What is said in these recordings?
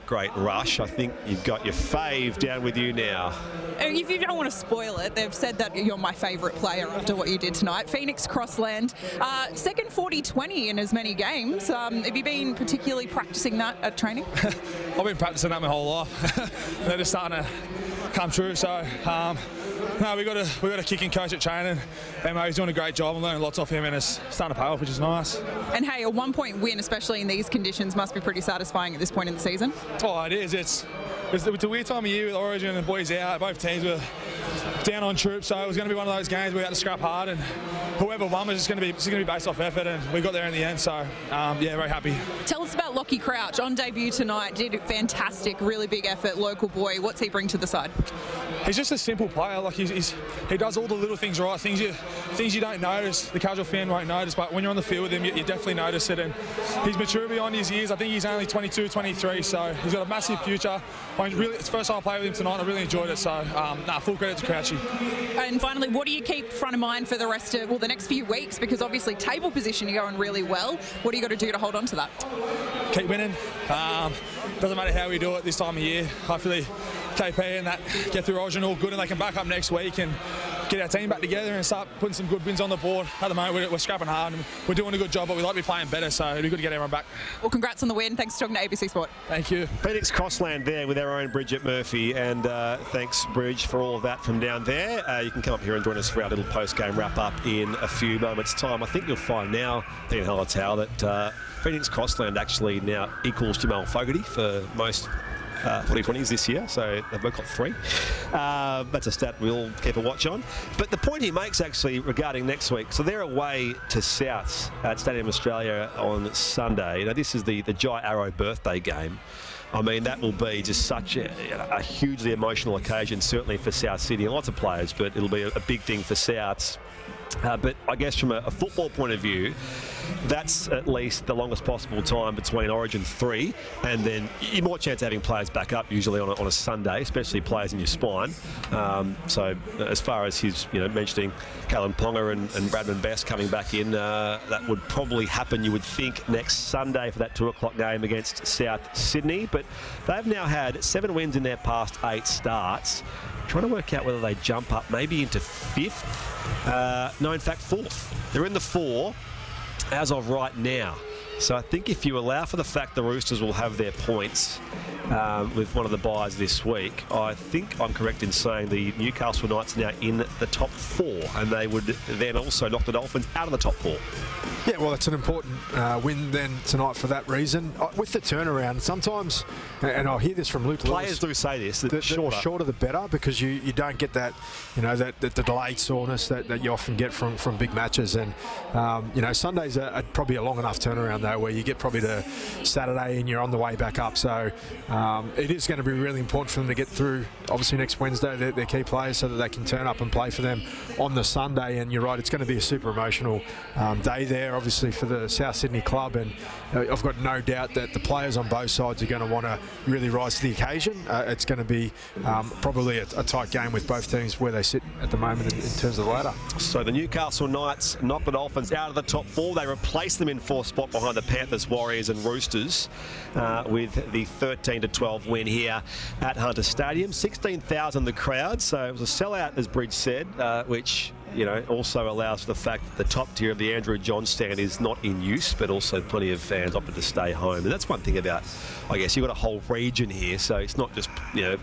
great rush. I think you've got your fave down with you now. If you don't want to spoil it, they've said that you're my favourite player after what you did tonight. Phoenix Crossland, second 40-20 in as many games. Have you been particularly practising that at training? I've been practising that my whole life. They're just starting to come true. So, no, we got a kicking coach at training. He's doing a great job. I'm learning lots off him, and it's starting to pay off, which is nice. And hey, a 1-point win, especially in these conditions, must be pretty satisfying at this point in the season. Oh, it is. It's a weird time of year with Origin and boys out. Both teams were down on troops, so it was going to be one of those games where we had to scrap hard, and whoever won was just going to be based off effort, and we got there in the end. So yeah, very happy. Tell us about Lockie Crouch on debut tonight. Did it fantastic, really big effort, local boy. What's he bring to the side? He's just a simple player. Like he does all the little things right, things you don't notice. The casual fan won't notice, but when you're on the field with him, you definitely notice it. And he's mature beyond his years. I think he's only 22, 23, so he's got a massive future. It's the first time I played with him tonight. I really enjoyed it. So full credit to Crouchy. And finally, what do you keep front of mind for the rest of the next few weeks? Because obviously table position you're going really well. What do you got to do to hold on to that? Keep winning. Doesn't matter how we do it this time of year. Hopefully KP and that get through Origin all good, and they can back up next week and get our team back together and start putting some good wins on the board. At the moment, we're scrapping hard and we're doing a good job, but we'd like to be playing better, so it'd be good to get everyone back. Well, congrats on the win. Thanks for talking to ABC Sport. Thank you. Phoenix Crossland there with our own Bridget Murphy, and thanks, Bridge, for all of that from down there. You can come up here and join us for our little post-game wrap-up in a few moments' time. I think you'll find now, Ian Hallertau, that Phoenix Crossland actually now equals Jamal Fogarty for most 40-20s this year, so they've both got 3. That's a stat we'll keep a watch on. But the point he makes actually regarding next week, so they're away to Souths at Stadium Australia on Sunday. Now this is the Jai Arrow birthday game. I mean, that will be just such a hugely emotional occasion, certainly for South Sydney and lots of players, but it'll be a big thing for Souths. But I guess from a football point of view, that's at least the longest possible time between Origin 3, and then you're more chance of having players back up usually on a Sunday, especially players in your spine. So as far as his, mentioning Callum Ponga and Bradman Best coming back in, that would probably happen, you would think, next Sunday for that 2 o'clock game against South Sydney. But they've now had 7 wins in their past 8 starts. Trying to work out whether they jump up maybe into 5th. No, in fact, 4th. They're in the 4 as of right now. So I think if you allow for the fact the Roosters will have their points with one of the buys this week, I think I'm correct in saying the Newcastle Knights are now in the top 4, and they would then also knock the Dolphins out of the top 4. Yeah, well, it's an important win then tonight for that reason. With the turnaround, sometimes, and I'll hear this from Luke Players Lewis, do say this, the shorter the better, because you don't get that, the delayed soreness that you often get from big matches. And, Sundays are probably a long enough turnaround, though, where you get probably to Saturday and you're on the way back up. So it is going to be really important for them to get through, obviously, next Wednesday, their key players, so that they can turn up and play for them on the Sunday. And you're right, it's going to be a super emotional day there, obviously, for the South Sydney club. And I've got no doubt that the players on both sides are going to want to really rise to the occasion. It's going to be probably a tight game with both teams where they sit at the moment in terms of the ladder. So the Newcastle Knights knock the Dolphins out of the top 4. They replace them in 4th spot behind the Panthers, Warriors and Roosters with the 13-12 win here at Hunter Stadium. 16,000 the crowd, so it was a sellout, as Bridge said, which also allows for the fact that the top tier of the Andrew John stand is not in use, but also plenty of fans opted to stay home. And that's one thing about, I guess, you've got a whole region here, so it's not just,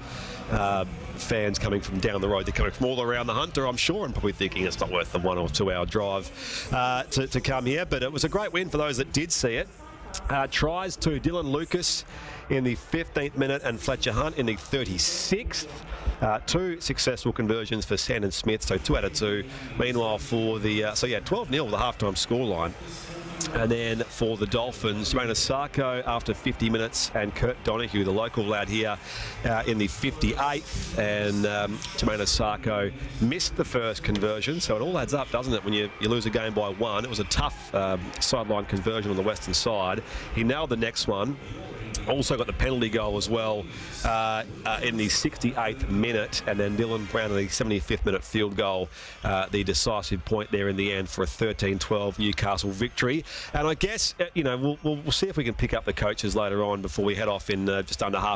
fans coming from down the road. They're coming from all around the Hunter, I'm sure, and probably thinking it's not worth the 1 or 2 hour drive to come here. But it was a great win for those that did see it. Tries to Dylan Lucas in the 15th minute and Fletcher Hunt in the 36th. 2 successful conversions for Sandon Smith, so 2 out of 2. Meanwhile, for the 12-0 the halftime scoreline. And then for the Dolphins, Jermaine Asako after 50 minutes, and Kurt Donahue, the local lad here, in the 58th. And Jermaine Asako missed the first conversion, so it all adds up, doesn't it, when you lose a game by 1. It was a tough sideline conversion on the western side. He nailed the next one. Also got the penalty goal as well in the 68th minute, and then Dylan Brown in the 75th minute field goal, the decisive point there in the end for a 13-12 Newcastle victory. And I guess we'll see if we can pick up the coaches later on before we head off in just under half